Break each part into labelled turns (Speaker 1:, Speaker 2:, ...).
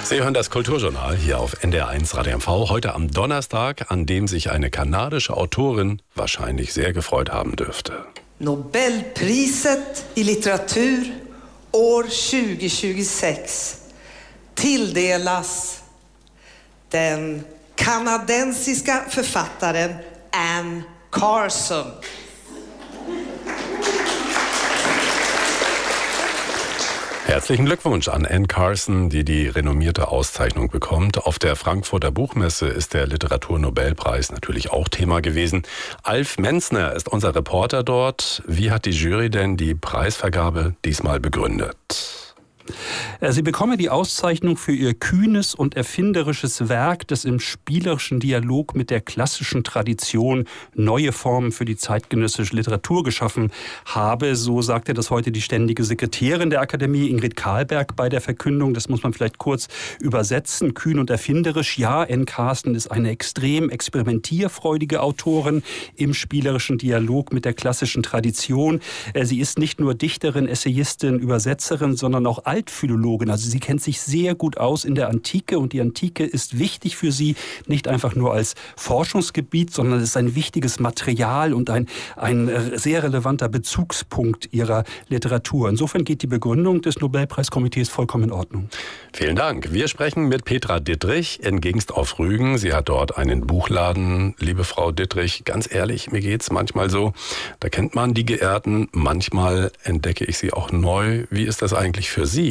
Speaker 1: Sie hören das Kulturjournal hier auf NDR1 Radio MV, heute am Donnerstag, an dem sich eine kanadische Autorin wahrscheinlich sehr gefreut haben dürfte.
Speaker 2: Nobelpriset i litteratur år 2026 tilldelas den kanadensiska författaren Anne Carson.
Speaker 1: Herzlichen Glückwunsch an Anne Carson, die renommierte Auszeichnung bekommt. Auf der Frankfurter Buchmesse ist der Literaturnobelpreis natürlich auch Thema gewesen. Alf Menzner ist unser Reporter dort. Wie hat die Jury denn die Preisvergabe diesmal begründet?
Speaker 3: Sie bekomme die Auszeichnung für ihr kühnes und erfinderisches Werk, das im spielerischen Dialog mit der klassischen Tradition neue Formen für die zeitgenössische Literatur geschaffen habe. So sagte das heute die ständige Sekretärin der Akademie, Ingrid Karlberg, bei der Verkündung. Das muss man vielleicht kurz übersetzen. Kühn und erfinderisch. Ja, Anne Carson ist eine extrem experimentierfreudige Autorin im spielerischen Dialog mit der klassischen Tradition. Sie ist nicht nur Dichterin, Essayistin, Übersetzerin, sondern auch Altphilologin. Also sie kennt sich sehr gut aus in der Antike und die Antike ist wichtig für sie, nicht einfach nur als Forschungsgebiet, sondern es ist ein wichtiges Material und ein sehr relevanter Bezugspunkt ihrer Literatur. Insofern geht die Begründung des Nobelpreiskomitees vollkommen in Ordnung.
Speaker 1: Vielen Dank. Wir sprechen mit Petra Dittrich in Gingst auf Rügen. Sie hat dort einen Buchladen. Liebe Frau Dittrich, ganz ehrlich, mir geht's manchmal so, da kennt man die Geehrten, manchmal entdecke ich sie auch neu. Wie ist das eigentlich für Sie?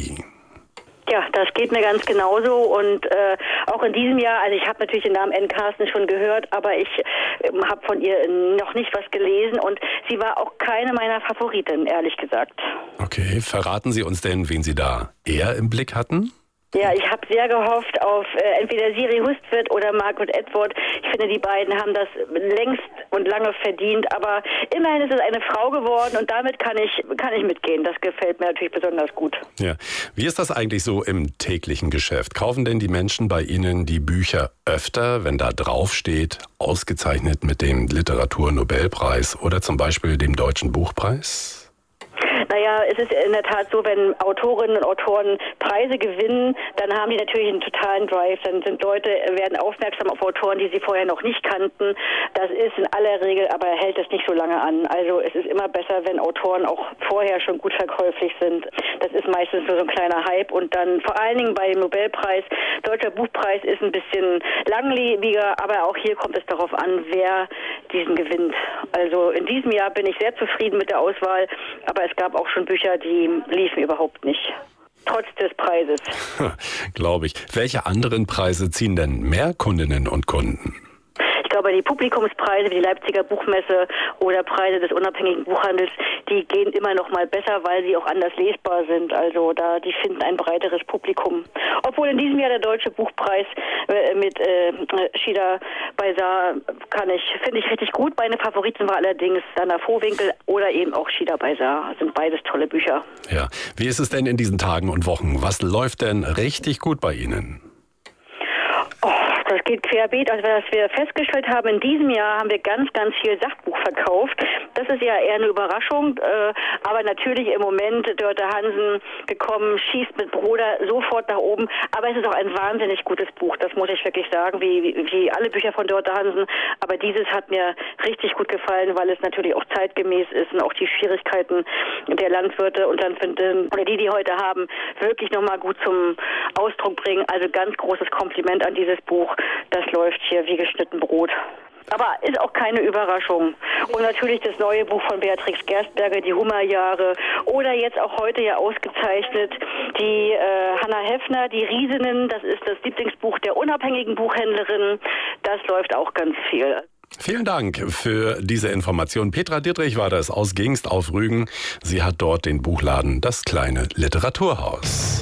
Speaker 4: Ja, das geht mir ganz genauso und auch in diesem Jahr, also ich habe natürlich den Namen Anne Carson schon gehört, aber ich habe von ihr noch nicht was gelesen und sie war auch keine meiner Favoriten, ehrlich gesagt.
Speaker 1: Okay, verraten Sie uns denn, wen Sie da eher im Blick hatten?
Speaker 4: Ja, ich habe sehr gehofft auf entweder Siri Hustvedt oder Margaret Atwood. Ich finde, die beiden haben das längst und lange verdient, aber immerhin ist es eine Frau geworden und damit kann ich mitgehen. Das gefällt mir natürlich besonders gut.
Speaker 1: Ja, wie ist das eigentlich so im täglichen Geschäft? Kaufen denn die Menschen bei Ihnen die Bücher öfter, wenn da drauf steht, ausgezeichnet mit dem Literaturnobelpreis oder zum Beispiel dem Deutschen Buchpreis?
Speaker 4: Naja, es ist in der Tat so, wenn Autorinnen und Autoren Preise gewinnen, dann haben die natürlich einen totalen Drive. Dann werden aufmerksam auf Autoren, die sie vorher noch nicht kannten. Das ist in aller Regel, aber hält es nicht so lange an. Also es ist immer besser, wenn Autoren auch vorher schon gut verkäuflich sind. Das ist meistens nur so ein kleiner Hype und dann vor allen Dingen bei dem Nobelpreis. Deutscher Buchpreis ist ein bisschen langlebiger, aber auch hier kommt es darauf an, wer diesen gewinnt. Also in diesem Jahr bin ich sehr zufrieden mit der Auswahl, aber es gab auch schon Bücher, die liefen überhaupt nicht. Trotz des Preises.
Speaker 1: Glaube ich. Welche anderen Preise ziehen denn mehr Kundinnen und Kunden?
Speaker 4: Ich glaube, die Publikumspreise wie die Leipziger Buchmesse oder Preise des unabhängigen Buchhandels, die gehen immer noch mal besser, weil sie auch anders lesbar sind. Also die finden ein breiteres Publikum. Obwohl in diesem Jahr der Deutsche Buchpreis mit Shida Baisar finde ich richtig gut. Meine Favoriten war allerdings Sanna Vohwinkel oder eben auch Shida Baisar. Sind beides tolle Bücher.
Speaker 1: Ja. Wie ist es denn in diesen Tagen und Wochen? Was läuft denn richtig gut bei Ihnen?
Speaker 4: Das geht querbeet. Also was wir festgestellt haben, in diesem Jahr haben wir ganz, ganz viel Sachbuch verkauft. Das ist ja eher eine Überraschung. Aber natürlich im Moment Dörte Hansen gekommen, schießt mit Bruder sofort nach oben. Aber es ist auch ein wahnsinnig gutes Buch. Das muss ich wirklich sagen, wie alle Bücher von Dörte Hansen. Aber dieses hat mir richtig gut gefallen, weil es natürlich auch zeitgemäß ist und auch die Schwierigkeiten der Landwirte und Landwirtinnen oder die heute haben, wirklich nochmal gut zum Ausdruck bringen. Also ganz großes Kompliment an dieses Buch. Das läuft hier wie geschnitten Brot. Aber ist auch keine Überraschung. Und natürlich das neue Buch von Beatrix Gerstberger, die Hummerjahre. Oder jetzt auch heute ja ausgezeichnet die Hannah Heffner, die Riesinnen. Das ist das Lieblingsbuch der unabhängigen Buchhändlerin. Das läuft auch ganz viel.
Speaker 1: Vielen Dank für diese Information. Petra Dittrich war das aus Gingst auf Rügen. Sie hat dort den Buchladen Das kleine Literaturhaus.